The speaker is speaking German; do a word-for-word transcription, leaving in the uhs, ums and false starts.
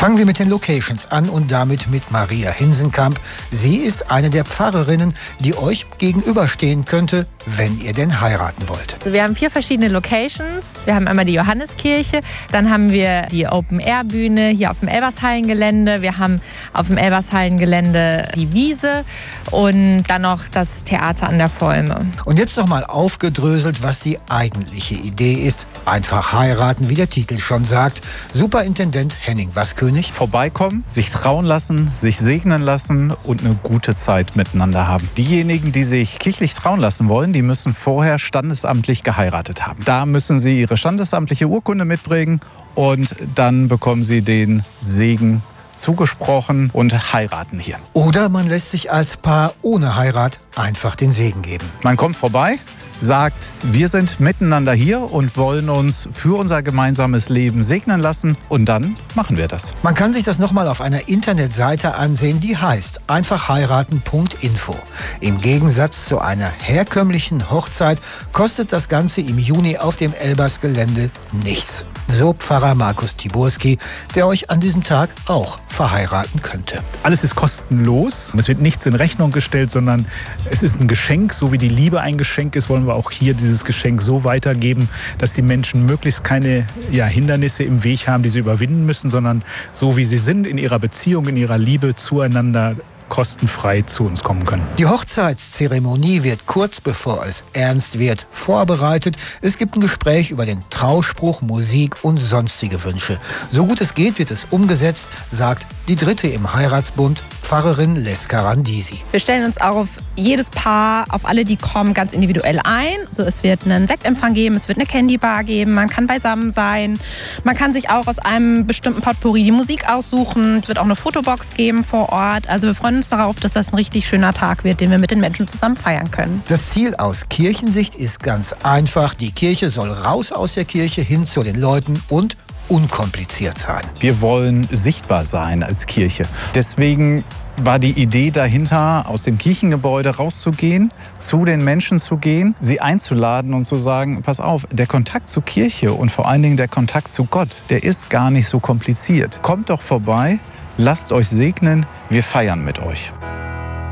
Fangen wir mit den Locations an und damit mit Maria Hinsenkamp. Sie ist eine der Pfarrerinnen, die euch gegenüberstehen könnte, wenn ihr denn heiraten wollt. Also wir haben vier verschiedene Locations. Wir haben einmal die Johanneskirche, dann haben wir die Open-Air-Bühne hier auf dem Elbershallengelände. Wir haben auf dem Elbershallengelände die Wiese und dann noch das Theater an der Volme. Und jetzt noch mal aufgedröselt, was die eigentliche Idee ist. Einfach heiraten, wie der Titel schon sagt. Superintendent Henning Waskönig. Vorbeikommen, sich trauen lassen, sich segnen lassen und eine gute Zeit miteinander haben. Diejenigen, die sich kirchlich trauen lassen wollen, die müssen vorher standesamtlich geheiratet haben. Da müssen sie ihre standesamtliche Urkunde mitbringen und dann bekommen sie den Segen zugesprochen und heiraten hier. Oder man lässt sich als Paar ohne Heirat einfach den Segen geben. Man kommt vorbei, sagt, wir sind miteinander hier und wollen uns für unser gemeinsames Leben segnen lassen und dann machen wir das. Man kann sich das nochmal auf einer Internetseite ansehen, die heißt einfachheiraten punkt info. Im Gegensatz zu einer herkömmlichen Hochzeit kostet das Ganze im Juni auf dem Elbers-Gelände nichts. So Pfarrer Markus Tiburski, der euch an diesem Tag auch verheiraten könnte. Alles ist kostenlos. Es wird nichts in Rechnung gestellt, sondern es ist ein Geschenk. So wie die Liebe ein Geschenk ist, wollen wir auch hier dieses Geschenk so weitergeben, dass die Menschen möglichst keine ja, Hindernisse im Weg haben, die sie überwinden müssen, sondern so wie sie sind in ihrer Beziehung, in ihrer Liebe zueinander kostenfrei zu uns kommen können. Die Hochzeitszeremonie wird kurz bevor es ernst wird vorbereitet. Es gibt ein Gespräch über den Trauspruch, Musik und sonstige Wünsche. So gut es geht, wird es umgesetzt, sagt die Dritte im Heiratsbund, Pfarrerin Leska Randisi. Wir stellen uns auch auf jedes Paar, auf alle, die kommen, ganz individuell ein. Also es wird einen Sektempfang geben, es wird eine Candybar geben, man kann beisammen sein. Man kann sich auch aus einem bestimmten Potpourri die Musik aussuchen. Es wird auch eine Fotobox geben vor Ort. Also wir freuen uns darauf, dass das ein richtig schöner Tag wird, den wir mit den Menschen zusammen feiern können. Das Ziel aus Kirchensicht ist ganz einfach. Die Kirche soll raus aus der Kirche hin zu den Leuten und unkompliziert sein. Wir wollen sichtbar sein als Kirche. Deswegen war die Idee dahinter, aus dem Kirchengebäude rauszugehen, zu den Menschen zu gehen, sie einzuladen und zu sagen, pass auf, der Kontakt zur Kirche und vor allen Dingen der Kontakt zu Gott, der ist gar nicht so kompliziert. Kommt doch vorbei, lasst euch segnen, wir feiern mit euch.